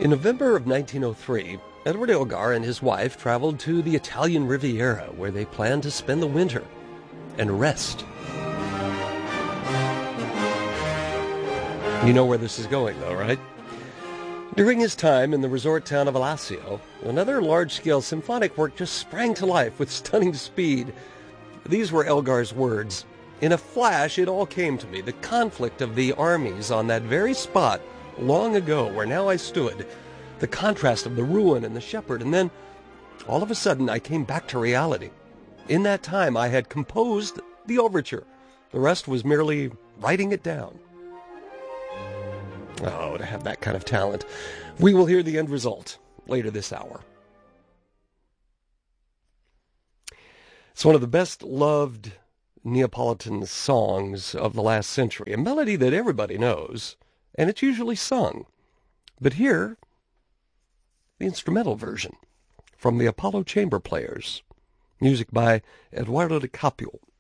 In November of 1903, Edward Elgar and his wife traveled to the Italian Riviera, where they planned to spend the winter and rest. You know where this is going, though, right? During his time in the resort town of Alassio, another large-scale symphonic work just sprang to life with stunning speed. These were Elgar's words. In a flash, it all came to me, the conflict of the armies on that very spot long ago where now I stood, the contrast of the ruin and the shepherd, and then, all of a sudden, I came back to reality. In that time, I had composed the overture. The rest was merely writing it down. Oh, to have that kind of talent. We will hear the end result later this hour. It's one of the best-loved Neapolitan songs of the last century, a melody that everybody knows, and it's usually sung. But here, the instrumental version from the Apollo Chamber Players, music by Eduardo Di Capua.